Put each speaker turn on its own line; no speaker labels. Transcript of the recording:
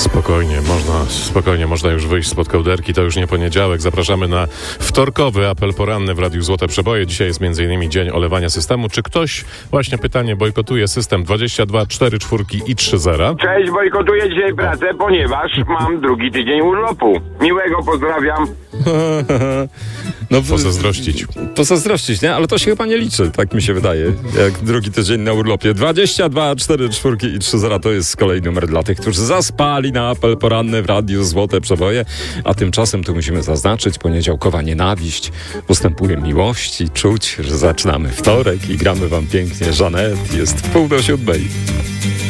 Spokojnie można już wyjść spod kołderki. To już nie poniedziałek. Zapraszamy na wtorkowy apel poranny w Radiu Złote Przeboje. Dzisiaj jest m.in. dzień olewania systemu. Czy ktoś, właśnie pytanie, bojkotuje system 22, 4 czwórki i 3 zera?
Cześć, bojkotuję dzisiaj pracę, ponieważ mam drugi tydzień urlopu. Miłego, pozdrawiam.
No, Pozazdrościć, nie? Ale to się chyba nie liczy, tak mi się wydaje. Jak drugi tydzień na urlopie. 22, 4 czwórki i 3 zera to jest z kolei numer dla tych, którzy zaspali na apel poranny w Radiu Złote Przeboje. A tymczasem tu musimy zaznaczyć, poniedziałkowa nienawiść ustępuje miłości, czuć, że zaczynamy wtorek i gramy wam pięknie. Żanet, jest 6:30.